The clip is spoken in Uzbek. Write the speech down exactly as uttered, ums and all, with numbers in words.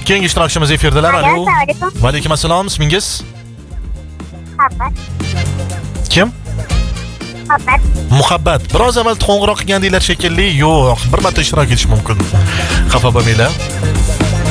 Keyingi ishtirokchimiz efirdalar. Alo. Assalomu alaykum. Va alaykum assalom. Ismingiz? Muhabbat. Kim? Muhabbat. Muhabbat. Biroz avval qo'ng'iroq qilgandinglar shekilli. Yo'q, bir marta ishtirok etish mumkin. Xafa bo'lmanglar.